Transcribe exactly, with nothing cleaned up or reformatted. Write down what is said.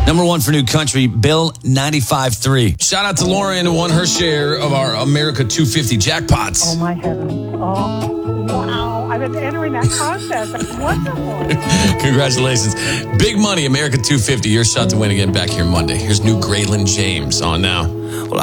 Number one for New Country, Bill ninety-five three. Shout out to Lauren who won her share of our America two fifty jackpots. Oh, my heavens. Oh, wow. I've been entering that contest. That's wonderful. Congratulations. Big money, America two fifty. Your shot to win again back here Monday. Here's new Graylin James on now. Well,